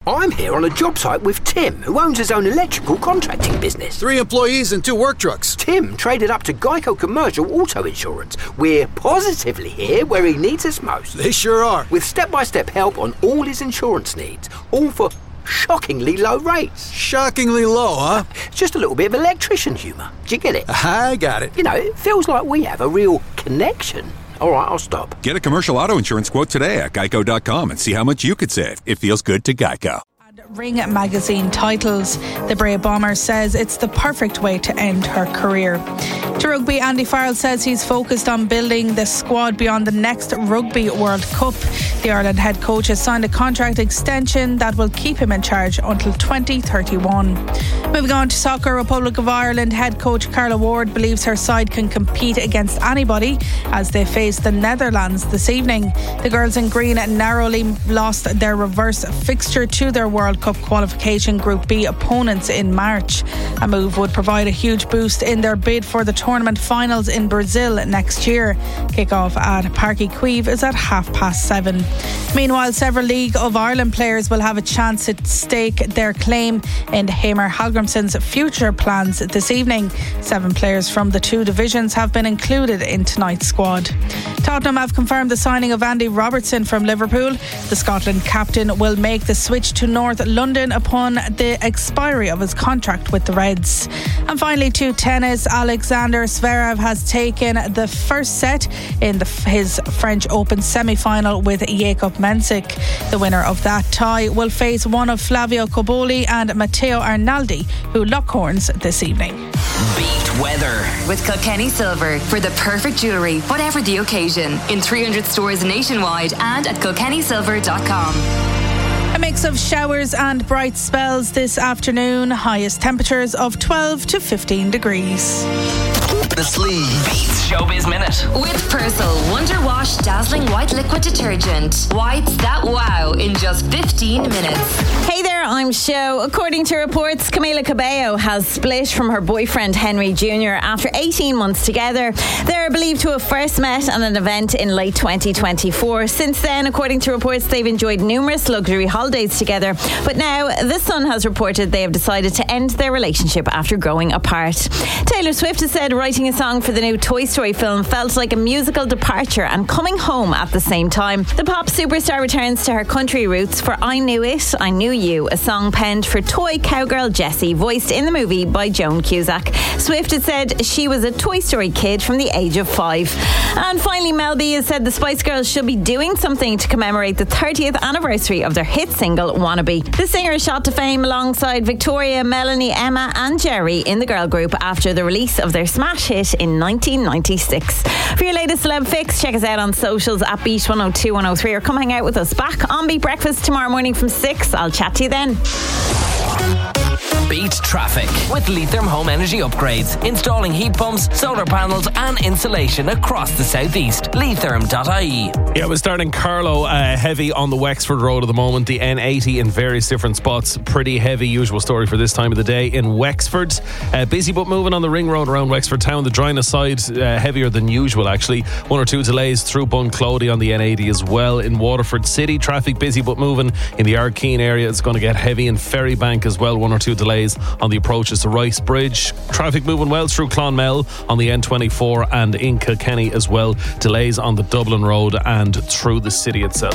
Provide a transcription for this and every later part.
I'm here on a job site with Tim, who owns his own electrical contracting business. 3 employees and 2 work trucks. Tim traded up to Geico Commercial Auto Insurance. We're positively here where he needs us most. They sure are. With step-by-step help on all his insurance needs, all for shockingly low rates. Shockingly low, huh? It's just a little bit of electrician humour. Do you get it? I got it. You know, it feels like we have a real connection. All right, I'll stop. Get a commercial auto insurance quote today at geico.com and see how much you could save. It feels good to Geico. Ring magazine titles. The Brave Bomber says it's the perfect way to end her career. To rugby, Andy Farrell says he's focused on building the squad beyond the next Rugby World Cup. The Ireland head coach has signed a contract extension that will keep him in charge until 2031. Moving on to soccer, Republic of Ireland head coach Carla Ward believes her side can compete against anybody as they face the Netherlands this evening. The girls in green narrowly lost their reverse fixture to their World Cup qualification Group B opponents in March. A move would provide a huge boost in their bid for the tournament finals in Brazil next year. Kick-off at Parque Cuive is at 7:30. Meanwhile, several League of Ireland players will have a chance to stake their claim in Heimir Hallgrímsson's future plans this evening. 7 players from the 2 divisions have been included in tonight's squad. Tottenham have confirmed the signing of Andy Robertson from Liverpool. The Scotland captain will make the switch to North London upon the expiry of his contract with the Reds. And finally, to tennis, Alexander Zverev has taken the first set in his French Open semi-final with Jakub Mensik. The winner of that tie will face one of Flavio Cobolli and Matteo Arnaldi, who lock horns this evening. Beat weather with Kilkenny Silver for the perfect jewellery, whatever the occasion, in 300 stores nationwide and at kilkennysilver.com. A mix of showers and bright spells this afternoon. Highest temperatures of 12 to 15 degrees. The Sleeve Beats Showbiz Minute with Persil Wonder Wash Dazzling White Liquid Detergent. Whites that wow in just 15 minutes. Hey there, I'm Sho. According to reports, Camila Cabello has split from her boyfriend Henry Jr. after 18 months together. They're believed to have first met at an event in late 2024. Since then, according to reports, they've enjoyed numerous luxury holidays together. But now, The Sun has reported they have decided to end their relationship after growing apart. Taylor Swift has said writing a song for the new Toy Story film felt like a musical departure and coming home at the same time. The pop superstar returns to her country roots for I Knew It, I Knew You, a song penned for toy cowgirl Jessie, voiced in the movie by Joan Cusack. Swift had said she was a Toy Story kid from the age of 5. And finally, Mel B has said the Spice Girls should be doing something to commemorate the 30th anniversary of their hit single Wannabe. The singer shot to fame alongside Victoria, Melanie, Emma and Jerry in the girl group after the release of their smash hit in 1996. For your latest celeb fix, check us out on socials at Beat 102 103 or come hang out with us back on Beat Breakfast tomorrow morning from 6. I'll chat to you then. Beat traffic with Leitrim Home Energy Upgrades. Installing heat pumps, solar panels and insulation across the southeast. Leitrim.ie. Yeah, we're starting Carlow heavy on the Wexford Road at the moment. The N80 in various different spots. Pretty heavy, usual story for this time of the day in Wexford. Busy but moving on the ring road around Wexford Town. The dryness side heavier than usual actually. 1 or 2 delays through Bunclody on the N80 as well. In Waterford City, traffic busy but moving. In the Ardkeen area, it's going to get heavy. In Ferrybank as well, 1 or 2 delays on the approaches to Rice Bridge. Traffic moving well through Clonmel on the N24 and in Kilkenny as well. Delays on the Dublin Road and through the city itself.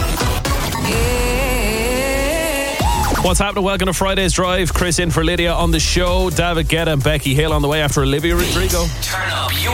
What's happening? Welcome to Friday's Drive. Chris in for Lydia on the show. David Guetta and Becky Hill on the way after Olivia Rodrigo. Turn up your